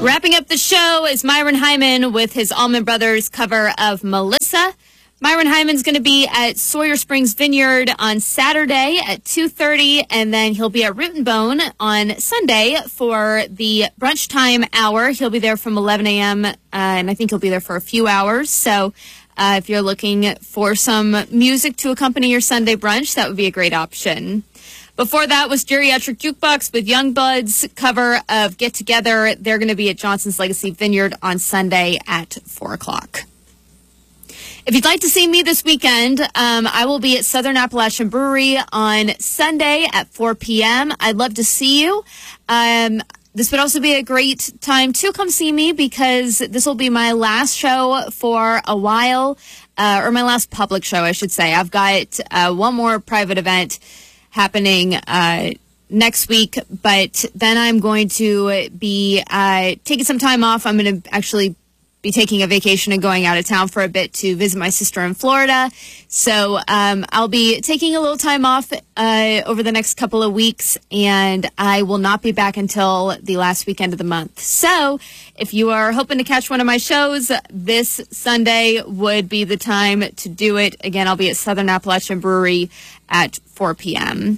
Wrapping up the show is Myron Hyman with his Allman Brothers cover of Melissa. Myron Hyman's going to be at Sawyer Springs Vineyard on Saturday at 2:30, and then he'll be at Root and Bone on Sunday for the brunch time hour. He'll be there from 11 a.m., and I think he'll be there for a few hours. So if you're looking for some music to accompany your Sunday brunch, that would be a great option. Before that was Geriatric Jukebox with Youngblood's cover of Get Together. They're going to be at Johnson's Legacy Vineyard on Sunday at 4 o'clock. If you'd like to see me this weekend, I will be at Southern Appalachian Brewery on Sunday at 4 p.m. I'd love to see you. This would also be a great time to come see me because this will be my last show for a while, or my last public show, I should say. I've got one more private event happening next week, but then I'm going to be taking some time off. I'm going to actually be taking a vacation and going out of town for a bit to visit my sister in Florida. So I'll be taking a little time off over the next couple of weeks, and I will not be back until the last weekend of the month. So if you are hoping to catch one of my shows, this Sunday would be the time to do it. Again, I'll be at Southern Appalachian Brewery at 4 p.m.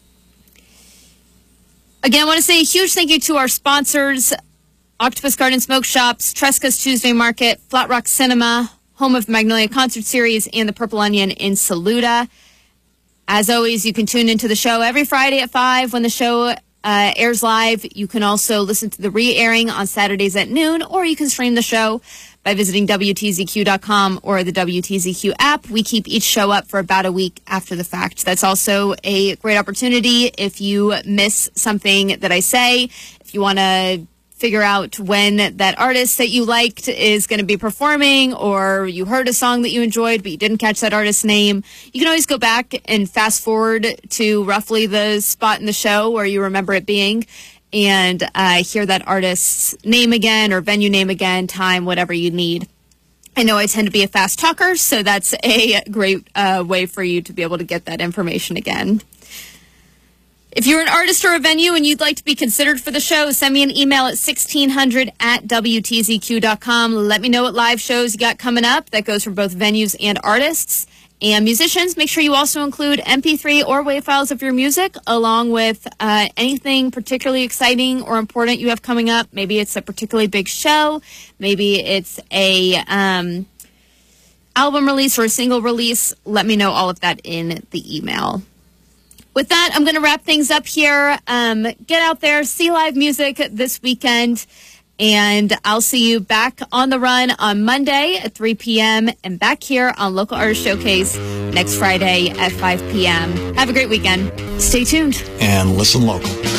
Again, I want to say a huge thank you to our sponsors, Octopus Garden Smoke Shops, Tresca's Tuesday Market, Flat Rock Cinema, home of the Magnolia Concert Series, and the Purple Onion in Saluda. As always, you can tune into the show every Friday at 5 when the show airs live. You can also listen to the re-airing on Saturdays at noon, or you can stream the show by visiting WTZQ.com or the WTZQ app. We keep each show up for about a week after the fact. That's also a great opportunity if you miss something that I say, if you want to figure out when that artist that you liked is going to be performing, or you heard a song that you enjoyed but you didn't catch that artist's name. You can always go back and fast forward to roughly the spot in the show where you remember it being and hear that artist's name again or venue name again, time, whatever you need. I know I tend to be a fast talker, so that's a great way for you to be able to get that information again. If you're an artist or a venue and you'd like to be considered for the show, send me an email at 1600@WTZQ.com. Let me know what live shows you got coming up. That goes for both venues and artists. And musicians, make sure you also include MP3 or WAV files of your music, along with anything particularly exciting or important you have coming up. Maybe it's a particularly big show. Maybe it's a album release or a single release. Let me know all of that in the email. With that, I'm going to wrap things up here. Get out there, see live music this weekend, and I'll see you back on the run on Monday at 3 p.m. and back here on Local Artist Showcase next Friday at 5 p.m. Have a great weekend. Stay tuned. And listen local.